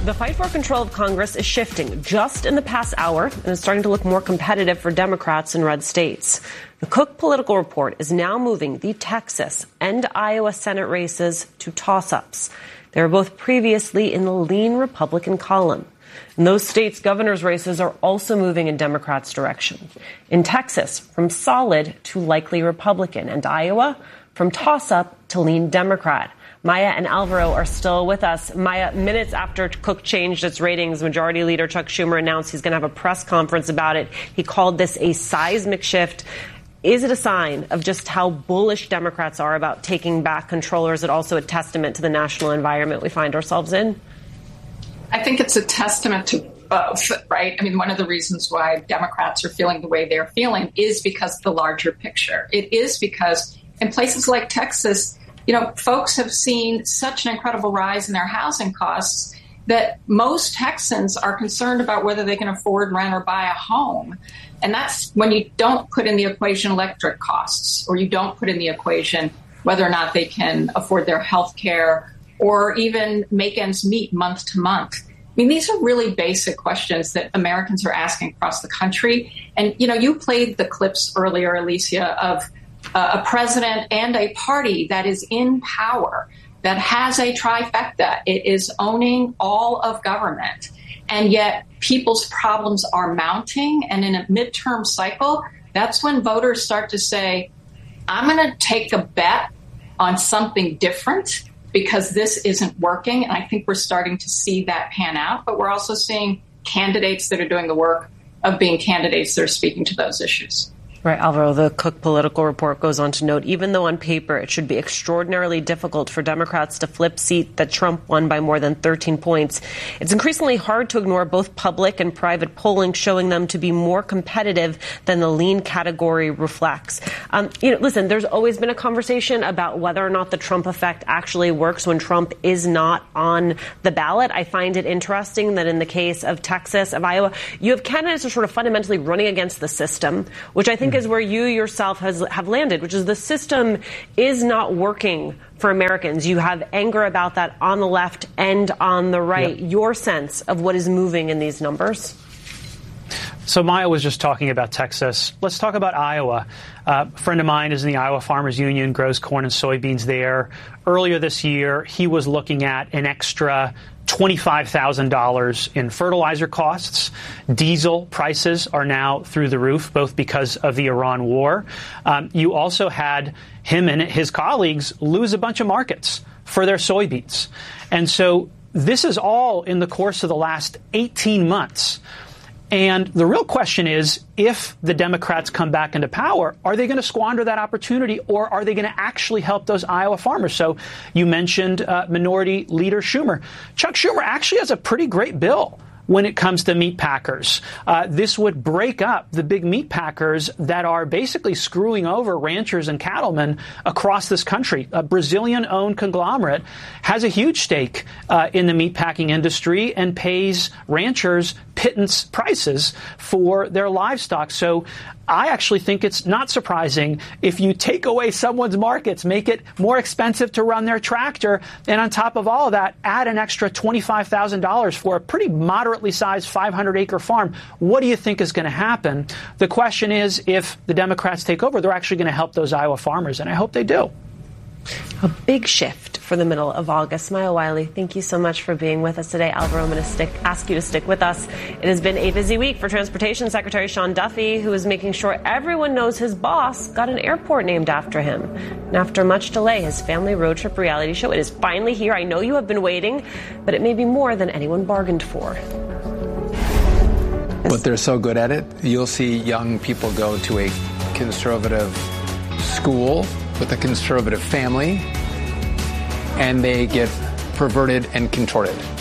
The fight for control of Congress is shifting just in the past hour and is starting to look more competitive for Democrats in red states. The Cook Political Report is now moving the Texas and Iowa Senate races to toss-ups. They were both previously in the lean Republican column. In those states, governor's races are also moving in Democrats' direction. In Texas, from solid to likely Republican, and Iowa, from toss-up to lean Democrat. Maya and Alvaro are still with us. Maya, minutes after Cook changed its ratings, Majority Leader Chuck Schumer announced he's going to have a press conference about it. He called this a seismic shift. Is it a sign of just how bullish Democrats are about taking back control, or is it also a testament to the national environment we find ourselves in? I think it's a testament to both, right? I mean, one of the reasons why Democrats are feeling the way they're feeling is because of the larger picture. It is because in places like Texas, you know, folks have seen such an incredible rise in their housing costs that most Texans are concerned about whether they can afford, rent, or buy a home. And that's when you don't put in the equation electric costs, or you don't put in the equation whether or not they can afford their health care or even make ends meet month to month. I mean, these are really basic questions that Americans are asking across the country. And, you know, you played the clips earlier, Alicia, of a president and a party that is in power, that has a trifecta. It is owning all of government. And yet people's problems are mounting. And in a midterm cycle, that's when voters start to say, I'm going to take a bet on something different because this isn't working. And I think we're starting to see that pan out. But we're also seeing candidates that are doing the work of being candidates that are speaking to those issues. Right, Alvaro, the Cook Political Report goes on to note, even though on paper it should be extraordinarily difficult for Democrats to flip seat that Trump won by more than 13 points, it's increasingly hard to ignore both public and private polling showing them to be more competitive than the lean category reflects. Listen, there's always been a conversation about whether or not the Trump effect actually works when Trump is not on the ballot. I find it interesting that in the case of Texas, of Iowa, you have candidates who are sort of fundamentally running against the system, which I think is where you yourself have landed, which is the system is not working for Americans. You have anger about that on the left and on the right. Yep. Your sense of what is moving in these numbers? So Maya was just talking about Texas. Let's talk about Iowa. A friend of mine is in the Iowa Farmers Union, grows corn and soybeans there. Earlier this year, he was looking at an extra $25,000 in fertilizer costs. Diesel prices are now through the roof, both because of the Iran war. You also had him and his colleagues lose a bunch of markets for their soybeans. And so this is all in the course of the last 18 months. And the real question is, if the Democrats come back into power, are they going to squander that opportunity, or are they going to actually help those Iowa farmers? So you mentioned Minority Leader Schumer. Chuck Schumer actually has a pretty great bill when it comes to meat packers. This would break up the big meat packers that are basically screwing over ranchers and cattlemen across this country. A Brazilian-owned conglomerate has a huge stake in the meatpacking industry and pays ranchers pittance prices for their livestock. So I actually think it's not surprising if you take away someone's markets, make it more expensive to run their tractor, and on top of all of that, add an extra $25,000 for a pretty moderately sized 500-acre farm. What do you think is going to happen? The question is, if the Democrats take over, they're actually going to help those Iowa farmers, and I hope they do. A big shift for the middle of August. Maya Wiley, thank you so much for being with us today. Alvaro, I'm going to ask you to stick with us. It has been a busy week for Transportation Secretary Sean Duffy, who is making sure everyone knows his boss got an airport named after him. And after much delay, his family road trip reality show, it is finally here. I know you have been waiting, but it may be more than anyone bargained for. But they're so good at it. You'll see young people go to a conservative school with a conservative family, and they get perverted and contorted.